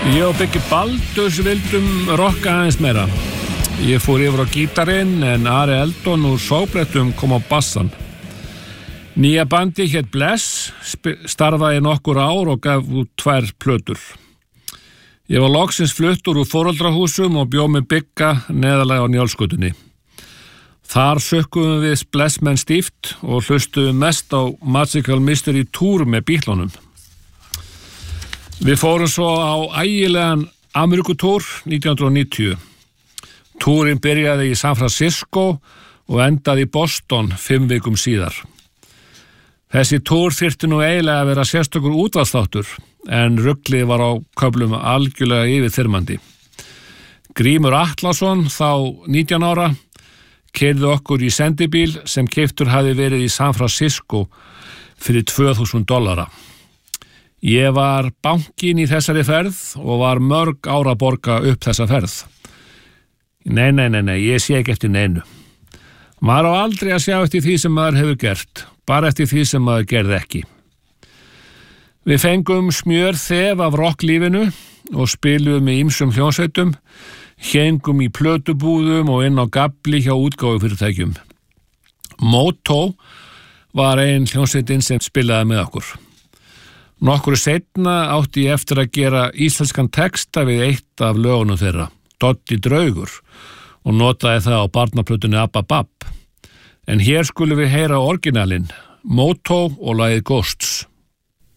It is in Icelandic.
Ég og Biggi Baldurs vildum rokka aðeins meira. Ég fór yfir á gítarinn en Ari Eldon úr Sóbrettum kom á bassan. Nýja bandi hét Bless, starfaði nokkur ár og gaf út 2 plötur. Ég var loksins fluttur úr foreldrahúsum og bjó með Bigga neðarlega á Njálsgötunni. Þar sökkuðum við Blessmenn stíft og hlustuðum mest á Magical Mystery Tour með Beatlunum. Við fórum svo á ægilegan Ameríkutúr 1990. Túrin byrjaði í San Francisco og endaði í Boston 5 vikum síðar. Þessi túr þyrfti nú eiginlega að vera sérstakur útvarpsþáttur, en ruglið var á köflum algjörlega yfirþyrmandi. Grímur Atlason, þá 19 ára, keyrði okkur í sendibíl sem keyptur hafði verið í San Francisco fyrir $2,000. Ég var bankinn í þessari ferð og var mörg ára að borga upp þessa ferð. Nei, ég sé ekki eftir neinu. Maður á aldrei að sjá eftir því sem maður hefur gert, bara eftir því sem maður gerði ekki. Við fengum smjörþef af rocklífinu og spiluðum með ýmsum hljónsveitum, héngum í plötubúðum og inn á gafli hjá útgáfufyrirtækjum. Moto var ein hljónsveitin sem spilaði með okkur. Nokkru seinna átti ég eftir að gera íslenskan texta við eitt af lögunum þeirra, Doddi draugur, og notaði það á barnaplötunni Abba Bab. En hér skulum við heyra orginalinn, Moto og lagið Ghosts.